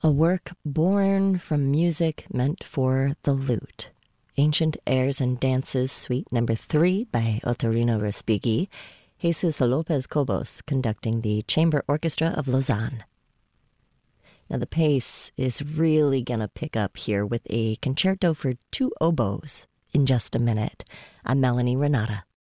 A work born from music meant for the lute. Ancient Airs and Dances, Suite Number 3 by Otorino Respighi. Jesus Lopez Cobos conducting the Chamber Orchestra of Lausanne. Now the pace is really going to pick up here with a concerto for two oboes in just a minute. I'm Melanie Renata.